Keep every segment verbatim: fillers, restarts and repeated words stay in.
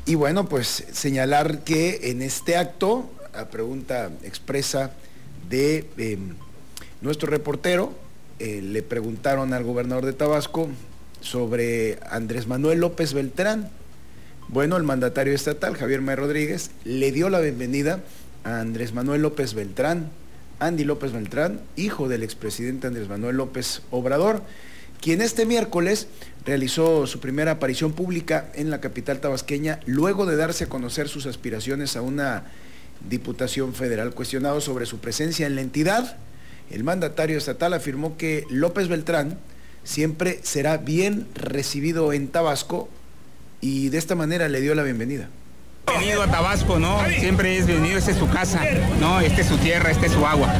Y bueno, pues señalar que en este acto, a pregunta expresa de eh, nuestro reportero, eh, le preguntaron al gobernador de Tabasco sobre Andrés Manuel López Beltrán. Bueno, el mandatario estatal, Javier May Rodríguez, le dio la bienvenida a Andrés Manuel López Beltrán, Andy López Beltrán, hijo del expresidente Andrés Manuel López Obrador, quien este miércoles realizó su primera aparición pública en la capital tabasqueña luego de darse a conocer sus aspiraciones a una diputación federal. Cuestionado sobre su presencia en la entidad, el mandatario estatal afirmó que López Beltrán siempre será bien recibido en Tabasco y de esta manera le dio la bienvenida. Bienvenido a Tabasco, ¿no? Siempre es bienvenido, esta es su casa, ¿no? Esta es su tierra, esta es su agua.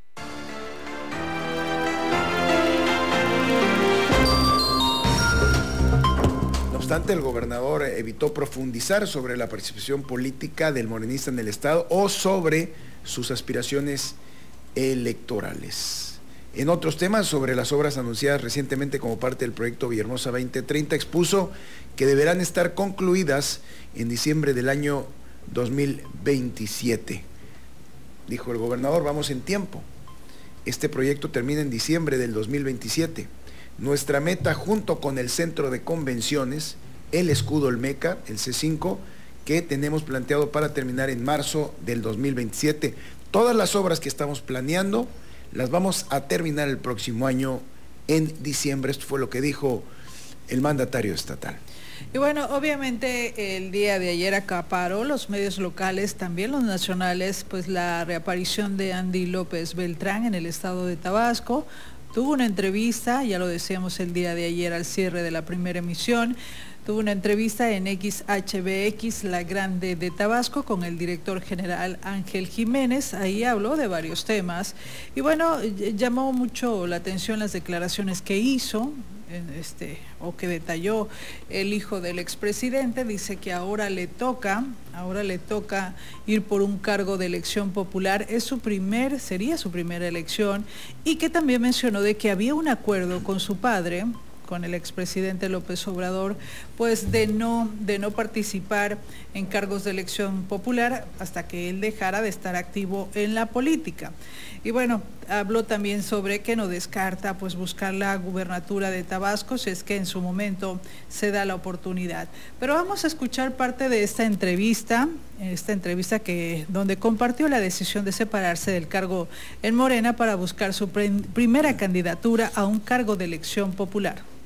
No obstante, el gobernador evitó profundizar sobre la participación política del morenista en el estado o sobre sus aspiraciones electorales. En otros temas, sobre las obras anunciadas recientemente como parte del proyecto Villahermosa veinte treinta, expuso que deberán estar concluidas en diciembre del año dos mil veintisiete. Dijo el gobernador, vamos en tiempo. Este proyecto termina en diciembre del dos mil veintisiete. Nuestra meta, junto con el Centro de Convenciones, el Escudo Olmeca, el C cinco, que tenemos planteado para terminar en marzo del dos mil veintisiete. Todas las obras que estamos planeando las vamos a terminar el próximo año en diciembre. Esto fue lo que dijo el mandatario estatal. Y bueno, obviamente el día de ayer acaparó los medios locales, también los nacionales, pues la reaparición de Andy López Beltrán en el estado de Tabasco. Tuvo una entrevista, ya lo decíamos el día de ayer al cierre de la primera emisión, tuvo una entrevista en X H B X, La Grande de Tabasco, con el director general Ángel Jiménez. Ahí habló de varios temas y bueno, llamó mucho la atención las declaraciones que hizo, este, o que detalló el hijo del expresidente. Dice que ahora le toca, ahora le toca ir por un cargo de elección popular, es su primer, sería su primera elección, y que también mencionó de que había un acuerdo con su padre, con el expresidente López Obrador, pues de no, de no participar en cargos de elección popular hasta que él dejara de estar activo en la política. Y bueno, habló también sobre que no descarta pues buscar la gubernatura de Tabasco si es que en su momento se da la oportunidad. Pero vamos a escuchar parte de esta entrevista, esta entrevista que donde compartió la decisión de separarse del cargo en Morena para buscar su primera candidatura a un cargo de elección popular.